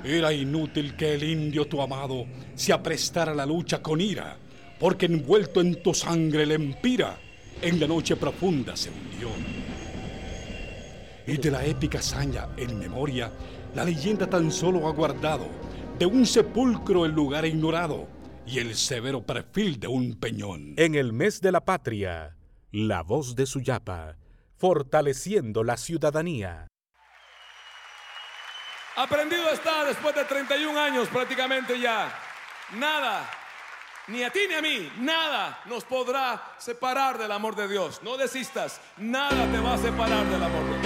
Era inútil que el indio tu amado se aprestara a la lucha con ira, porque envuelto en tu sangre el empira en la noche profunda se hundió. Y de la épica hazaña en memoria, la leyenda tan solo ha guardado de un sepulcro el lugar ignorado y el severo perfil de un peñón. En el mes de la patria, la voz de Suyapa, fortaleciendo la ciudadanía. Aprendido está después de 31 años prácticamente ya. Nada, ni a ti ni a mí, nada nos podrá separar del amor de Dios. No desistas, nada te va a separar del amor de Dios.